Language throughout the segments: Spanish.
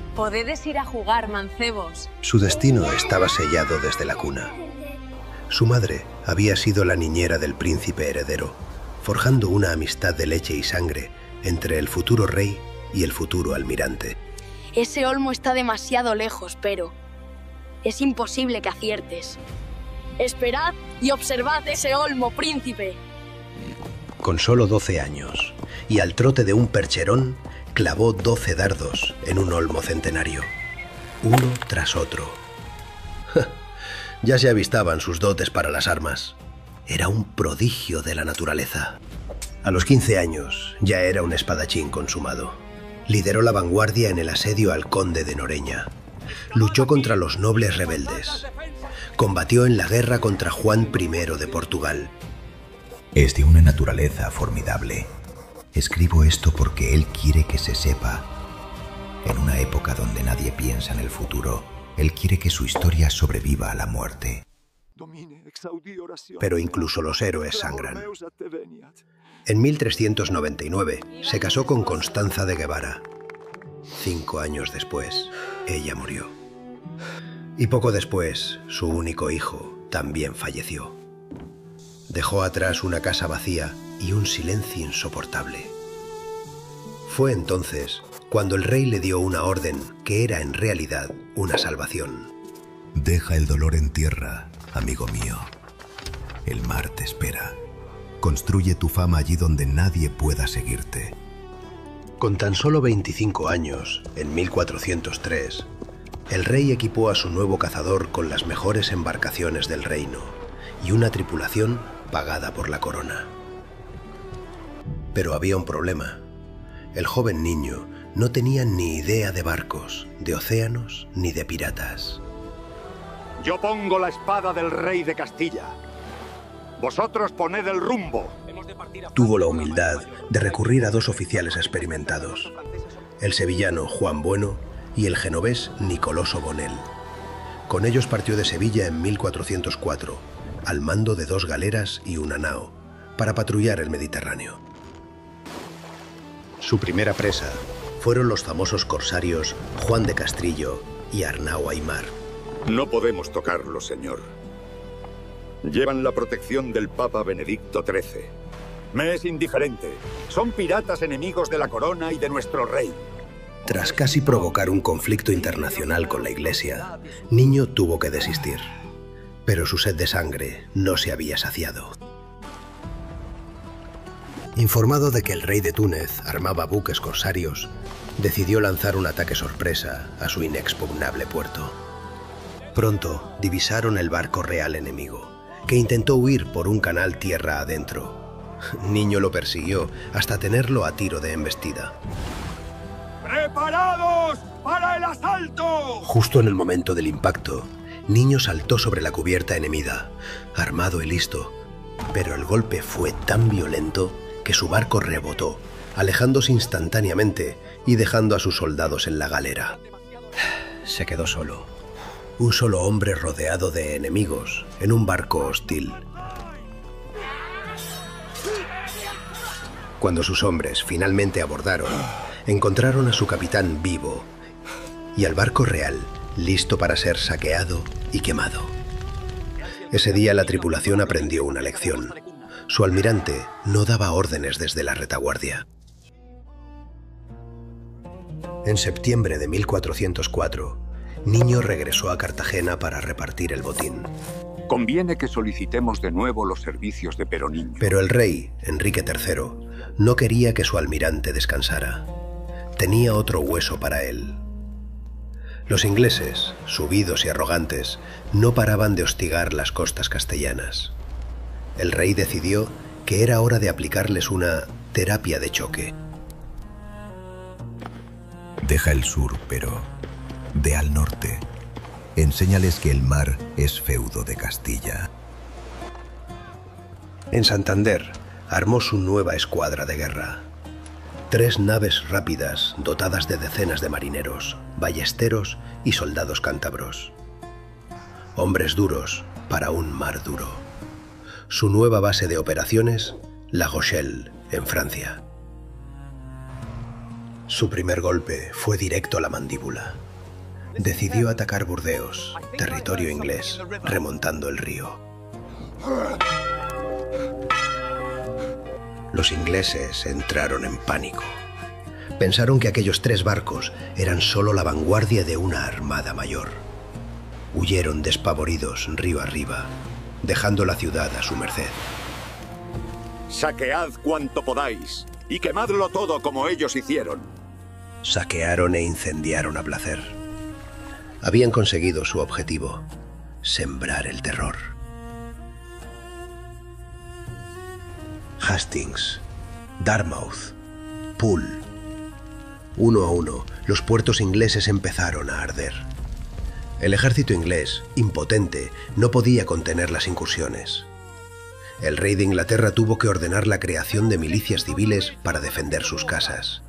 Podedes ir a jugar, mancebos. Su destino estaba sellado desde la cuna. Su madre había sido la niñera del príncipe heredero, forjando una amistad de leche y sangre entre el futuro rey y el futuro almirante. Ese olmo está demasiado lejos, pero es imposible que aciertes. Esperad y observad ese olmo, príncipe. Con solo 12 años, y al trote de un percherón, clavó 12 dardos en un olmo centenario, uno tras otro. Ya se avistaban sus dotes para las armas. Era un prodigio de la naturaleza. A los 15 años ya era un espadachín consumado. Lideró la vanguardia en el asedio al conde de Noreña. Luchó contra los nobles rebeldes. Combatió en la guerra contra Juan I de Portugal. Es de una naturaleza formidable. Escribo esto porque él quiere que se sepa. En una época donde nadie piensa en el futuro, él quiere que su historia sobreviva a la muerte. Pero incluso los héroes sangran. En 1399 se casó con Constanza de Guevara. 5 años después, ella murió. Y poco después, su único hijo también falleció. Dejó atrás una casa vacía y un silencio insoportable. Fue entonces cuando el rey le dio una orden que era en realidad una salvación. Deja el dolor en tierra, amigo mío. El mar te espera. Construye tu fama allí donde nadie pueda seguirte. Con tan solo 25 años, en 1403, el rey equipó a su nuevo cazador con las mejores embarcaciones del reino y una tripulación pagada por la corona. Pero había un problema. El joven niño no tenía ni idea de barcos, de océanos ni de piratas. Yo pongo la espada del rey de Castilla. Vosotros poned el rumbo. Tuvo la humildad de recurrir a 2 oficiales experimentados, el sevillano Juan Bueno y el genovés Nicoloso Bonel. Con ellos partió de Sevilla en 1404, al mando de 2 galeras y una nao, para patrullar el Mediterráneo. Su primera presa fueron los famosos corsarios Juan de Castrillo y Arnau Aimar. No podemos tocarlos, señor. Llevan la protección del Papa Benedicto XIII. Me es indiferente. Son piratas enemigos de la corona y de nuestro rey. Tras casi provocar un conflicto internacional con la Iglesia, Niño tuvo que desistir. Pero su sed de sangre no se había saciado. Informado de que el rey de Túnez armaba buques corsarios, decidió lanzar un ataque sorpresa a su inexpugnable puerto. Pronto divisaron el barco real enemigo, que intentó huir por un canal tierra adentro. Niño lo persiguió hasta tenerlo a tiro de embestida. ¡Preparados para el asalto! Justo en el momento del impacto, Niño saltó sobre la cubierta enemiga, armado y listo. Pero el golpe fue tan violento que su barco rebotó, alejándose instantáneamente y dejando a sus soldados en la galera. Se quedó solo. Un solo hombre rodeado de enemigos en un barco hostil. Cuando sus hombres finalmente abordaron, encontraron a su capitán vivo y al barco real listo para ser saqueado y quemado. Ese día la tripulación aprendió una lección. Su almirante no daba órdenes desde la retaguardia. En septiembre de 1404, Niño regresó a Cartagena para repartir el botín. Conviene que solicitemos de nuevo los servicios de Peroniño. Pero el rey, Enrique III, no quería que su almirante descansara. Tenía otro hueso para él. Los ingleses, subidos y arrogantes, no paraban de hostigar las costas castellanas. El rey decidió que era hora de aplicarles una terapia de choque. Deja el sur, pero ve al norte. Enséñales que el mar es feudo de Castilla. En Santander armó su nueva escuadra de guerra. 3 naves rápidas dotadas de decenas de marineros, ballesteros y soldados cántabros. Hombres duros para un mar duro. Su nueva base de operaciones, La Rochelle, en Francia. Su primer golpe fue directo a la mandíbula. Decidió atacar Burdeos, territorio inglés, remontando el río. Los ingleses entraron en pánico. Pensaron que aquellos 3 barcos eran solo la vanguardia de una armada mayor. Huyeron despavoridos río arriba, dejando la ciudad a su merced. Saquead cuanto podáis y quemadlo todo como ellos hicieron. Saquearon e incendiaron a placer. Habían conseguido su objetivo: sembrar el terror. Hastings, Dartmouth, Poole. Uno a uno, los puertos ingleses empezaron a arder. El ejército inglés, impotente, no podía contener las incursiones. El rey de Inglaterra tuvo que ordenar la creación de milicias civiles para defender sus casas.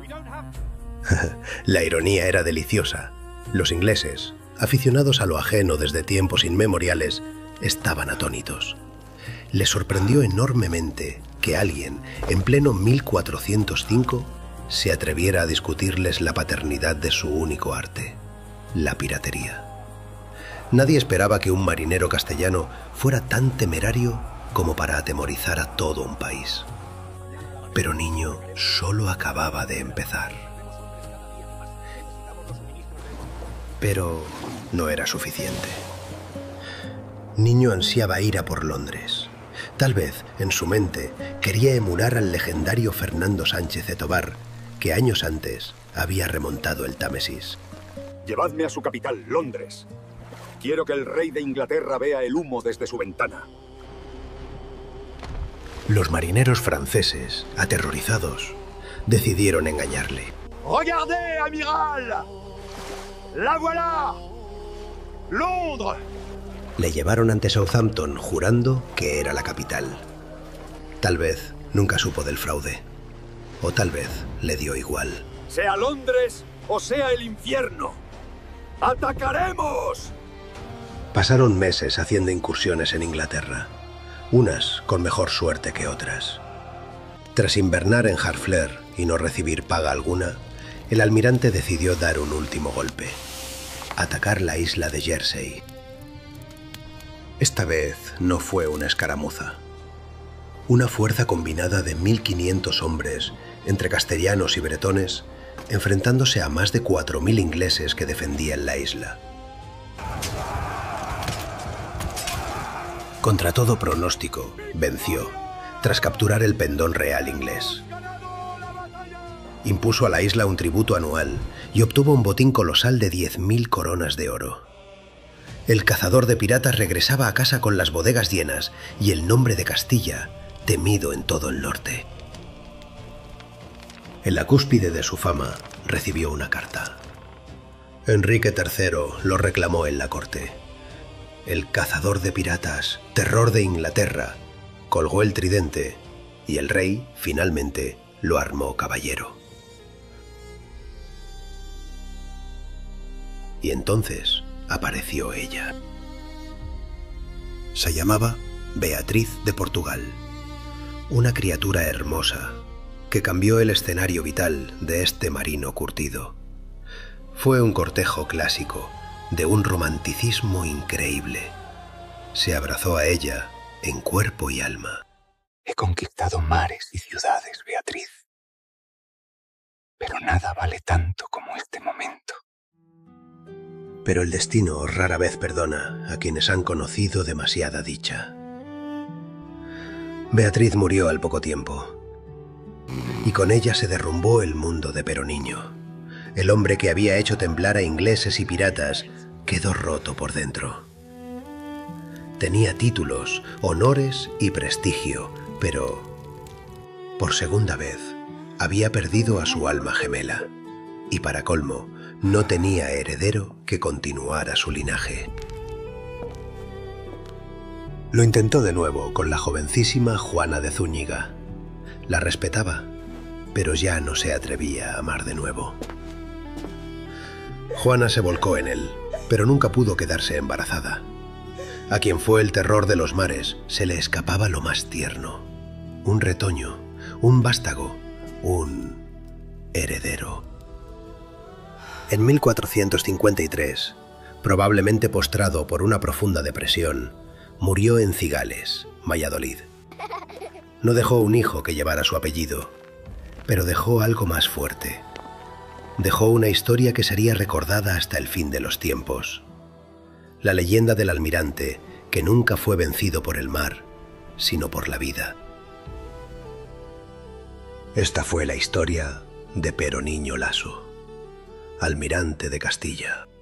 La ironía era deliciosa. Los ingleses, aficionados a lo ajeno desde tiempos inmemoriales, estaban atónitos. Les sorprendió enormemente que alguien, en pleno 1405, se atreviera a discutirles la paternidad de su único arte, la piratería. Nadie esperaba que un marinero castellano fuera tan temerario como para atemorizar a todo un país. Pero Niño solo acababa de empezar. Pero no era suficiente. Niño ansiaba ir a por Londres. Tal vez, en su mente, quería emular al legendario Fernando Sánchez de Tobar, que años antes había remontado el Támesis. Llevadme a su capital, Londres. Quiero que el rey de Inglaterra vea el humo desde su ventana. Los marineros franceses, aterrorizados, decidieron engañarle. ¡Regardez, amiral! ¡La voilà! ¡Londres! Le llevaron ante Southampton jurando que era la capital. Tal vez nunca supo del fraude. O tal vez le dio igual. Sea Londres o sea el infierno. ¡Atacaremos! Pasaron meses haciendo incursiones en Inglaterra, unas con mejor suerte que otras. Tras invernar en Harfleur y no recibir paga alguna, el almirante decidió dar un último golpe: atacar la isla de Jersey. Esta vez no fue una escaramuza. Una fuerza combinada de 1500 hombres, entre castellanos y bretones, enfrentándose a más de 4000 ingleses que defendían la isla. Contra todo pronóstico, venció, tras capturar el pendón real inglés. Impuso a la isla un tributo anual y obtuvo un botín colosal de 10.000 coronas de oro. El cazador de piratas regresaba a casa con las bodegas llenas y el nombre de Castilla temido en todo el norte. En la cúspide de su fama recibió una carta. Enrique III lo reclamó en la corte. El cazador de piratas, terror de Inglaterra, colgó el tridente y el rey, finalmente, lo armó caballero. Y entonces apareció ella. Se llamaba Beatriz de Portugal, una criatura hermosa que cambió el escenario vital de este marino curtido. Fue un cortejo clásico, de un romanticismo increíble. Se abrazó a ella en cuerpo y alma. He conquistado mares y ciudades, Beatriz. Pero nada vale tanto como este momento. Pero el destino rara vez perdona a quienes han conocido demasiada dicha. Beatriz murió al poco tiempo, y con ella se derrumbó el mundo de Peroniño. El hombre que había hecho temblar a ingleses y piratas quedó roto por dentro. Tenía títulos, honores y prestigio, pero por segunda vez había perdido a su alma gemela, y para colmo, no tenía heredero que continuara su linaje. Lo intentó de nuevo con la jovencísima Juana de Zúñiga. La respetaba, pero ya no se atrevía a amar de nuevo. Juana se volcó en él, pero nunca pudo quedarse embarazada. A quien fue el terror de los mares se le escapaba lo más tierno: un retoño, un vástago, un heredero. En 1453, probablemente postrado por una profunda depresión, murió en Cigales, Valladolid. No dejó un hijo que llevara su apellido, pero dejó algo más fuerte. Dejó una historia que sería recordada hasta el fin de los tiempos. La leyenda del almirante que nunca fue vencido por el mar, sino por la vida. Esta fue la historia de Pero Niño Lasso, almirante de Castilla.